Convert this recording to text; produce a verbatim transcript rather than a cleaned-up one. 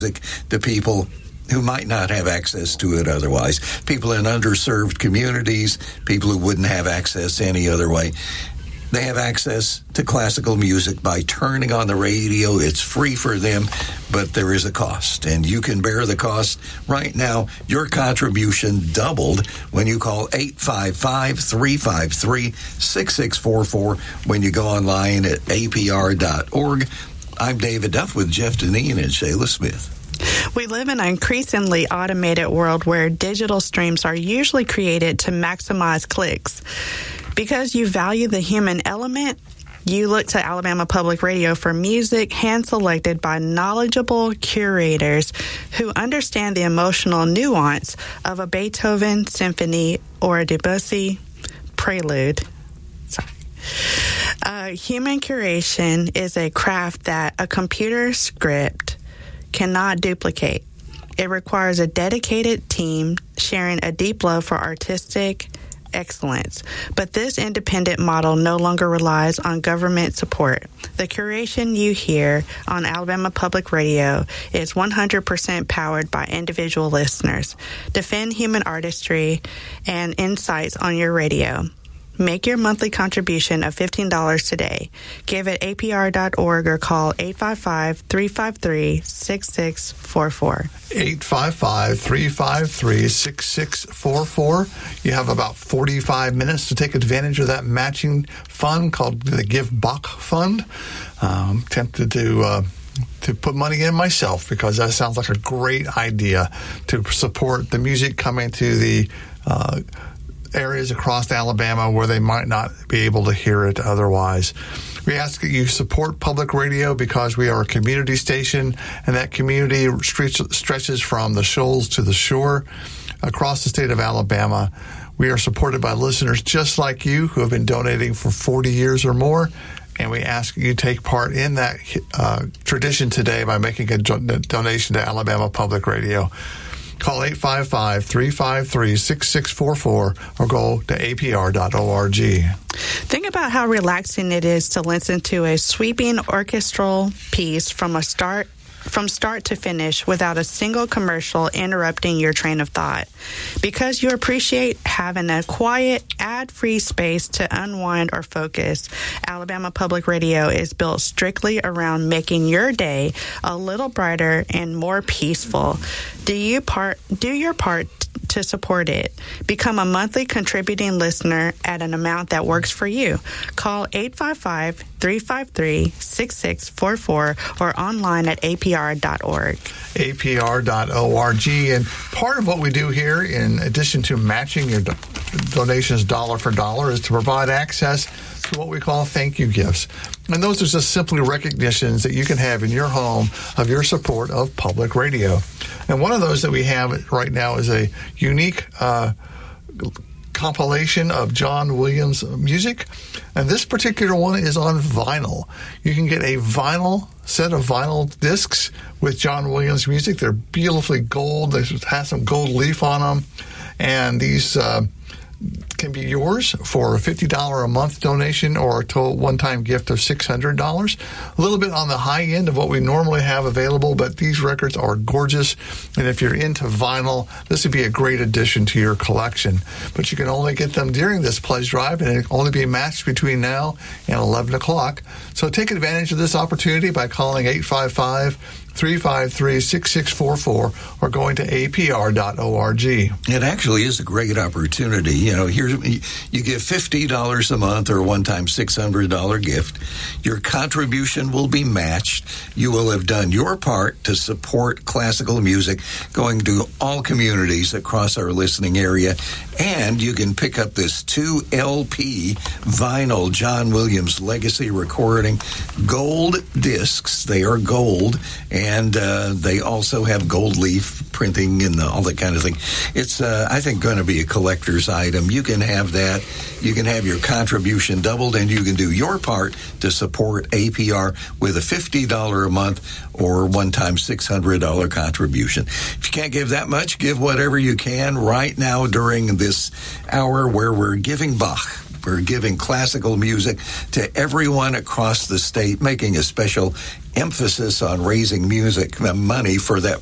to people who might not have access to it otherwise. People in underserved communities, people who wouldn't have access any other way. They have access to classical music by turning on the radio. It's free for them, but there is a cost, and you can bear the cost. Right now, your contribution doubled when you call eight five five, three five three, six six four four when you go online at A P R dot org. I'm David Duff with Jeff Deneen and Shayla Smith. We live in an increasingly automated world where digital streams are usually created to maximize clicks. Because you value the human element, you look to Alabama Public Radio for music hand-selected by knowledgeable curators who understand the emotional nuance of a Beethoven symphony or a Debussy prelude. Sorry. Uh, human curation is a craft that a computer script cannot duplicate. It requires a dedicated team sharing a deep love for artistic excellence. But this independent model no longer relies on government support. The curation you hear on Alabama Public Radio is one hundred percent powered by individual listeners. Defend human artistry and insights on your radio. Make your monthly contribution of fifteen dollars today. Give at A P R dot org or call eight five five, three five three, six six four four. eight five five, three five three, six six four four. You have about forty-five minutes to take advantage of that matching fund called the Give Bach Fund. I'm tempted to... Uh, to put money in myself because that sounds like a great idea to support the music coming to the uh, areas across Alabama where they might not be able to hear it otherwise. We ask that you support public radio because we are a community station, and that community stretches from the shoals to the shore across the state of Alabama. We are supported by listeners just like you who have been donating for forty years or more, and we ask you take part in that uh, tradition today by making a donation to Alabama Public Radio. Call eight five five, three five three, six six four four or go to A P R dot org. Think about how relaxing it is to listen to a sweeping orchestral piece from a start from start to finish without a single commercial interrupting your train of thought. Because you appreciate having a quiet, ad-free space to unwind or focus, Alabama Public Radio is built strictly around making your day a little brighter and more peaceful. Do you part do your part to support it? Become a monthly contributing listener at an amount that works for you. Call eight five five, three five three, six six four four or online at A P R dot org. A P R dot org. And part of what we do here, in addition to matching your do- donations dollar for dollar, is to provide access to what we call thank you gifts. And those are just simply recognitions that you can have in your home of your support of public radio. And one of those that we have right now is a unique uh, compilation of John Williams music. And this particular one is on vinyl. You can get a vinyl set of vinyl discs with John Williams music. They're beautifully gold. They have some gold leaf on them. And these uh, can be yours for a fifty dollars a month donation or a total one-time gift of six hundred dollars. A little bit on the high end of what we normally have available, but these records are gorgeous. And if you're into vinyl, this would be a great addition to your collection. But you can only get them during this pledge drive, and it can only be matched between now and eleven o'clock. So take advantage of this opportunity by calling eight five five, three five three, six six four four or going to A P R dot org. It actually is a great opportunity. You know, here's you give fifty dollars a month or a one-time six hundred dollars gift. Your contribution will be matched. You will have done your part to support classical music going to all communities across our listening area. And you can pick up this two L P vinyl John Williams Legacy recording, gold discs. They are gold, and uh, they also have gold leaf printing and all that kind of thing. It's, uh, I think, going to be a collector's item. You can have that. You can have your contribution doubled, and you can do your part to support A P R with a fifty dollars a month or one-time six hundred dollars contribution. If you can't give that much, give whatever you can right now during this hour where we're giving Bach. We're giving classical music to everyone across the state, making a special emphasis on raising music money for that